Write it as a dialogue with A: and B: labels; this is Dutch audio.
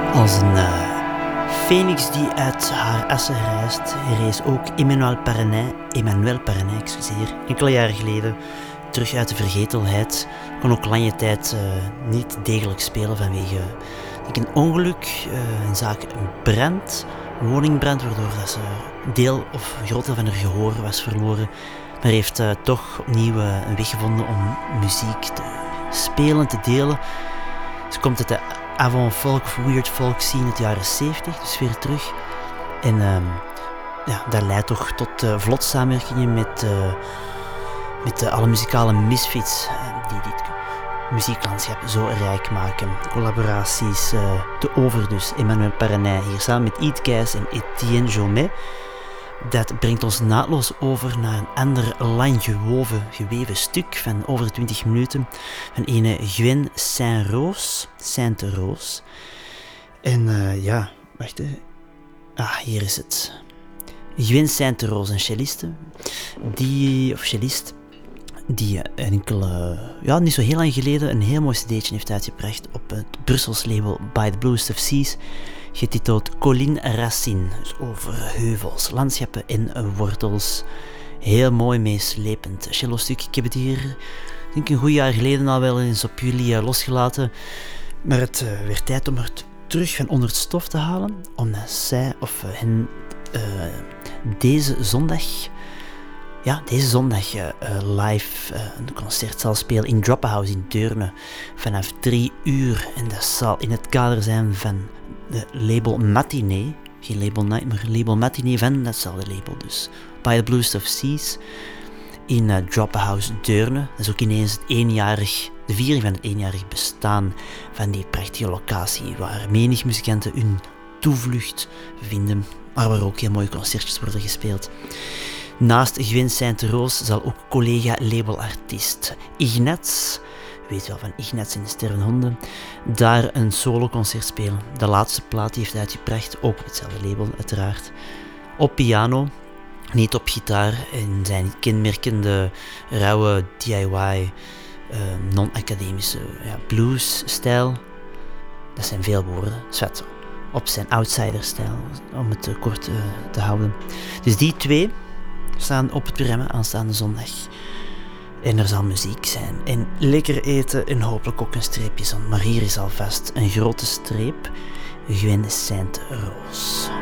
A: Als een phoenix die uit haar assen rijst, rees ook Emmanuel Perrenay, enkele jaren geleden terug uit de vergetelheid. Kon ook lange tijd niet degelijk spelen vanwege een ongeluk, een zaak een brand, een woningbrand, waardoor ze een deel of een groot deel van haar gehoor was verloren. Maar heeft toch opnieuw een weg gevonden om muziek te spelen, te delen. Ze komt uit de avant-folk of weird folk scene uit de jaren 70, dus weer terug. En dat leidt toch tot vlot samenwerkingen met alle muzikale misfits die dit muzieklandschap zo rijk maken. Collaboraties te over dus. Emmanuel Perrenay hier samen met Yves Keijs en Etienne Jomet. Dat brengt ons naadloos over naar een ander lang geweven stuk van over de 20 minuten van ene Gwen Sainte-Rose. En wacht hè. Hier is het. Gwen Sainte-Rose, een celliste, die niet zo heel lang geleden een heel mooi cd'tje heeft uitgebracht op het Brussels label By the Bluest of Seas, getiteld Collines Racines, dus over heuvels, landschappen en wortels. Heel mooi, meeslepend cellostuk. Ik heb het hier, denk een goed jaar geleden al wel eens op jullie losgelaten, maar het werd tijd om het terug van onder het stof te halen, omdat zij of hen deze zondag live een concert zal spelen in Dropperhouse in Deurne vanaf 3 uur. En dat zal in het kader zijn van de label Matinee. Geen label Night, maar label Matinee van datzelfde label dus. By the Bluest of Seas in Dropperhouse Deurne. Dat is ook ineens de viering van het eenjarig bestaan van die prachtige locatie waar menig muzikanten hun toevlucht vinden, maar waar ook heel mooie concertjes worden gespeeld. Naast Gwen Sainte-Rose zal ook collega-labelartiest Ignatz, weet wel van Ignatz en de Sterrenhonden, daar een soloconcert spelen. De laatste plaat die heeft uitgebracht, ook op hetzelfde label uiteraard, op piano, niet op gitaar, in zijn kenmerkende, rauwe DIY, non-academische blues-stijl. Dat zijn veel woorden, zwet, op zijn outsider-stijl, om het kort te houden. Dus die twee staan op het programma aanstaande zondag. En er zal muziek zijn. En lekker eten en hopelijk ook een streepje zon. Maar hier is alvast een grote streep. Gwen Sainte-Rose.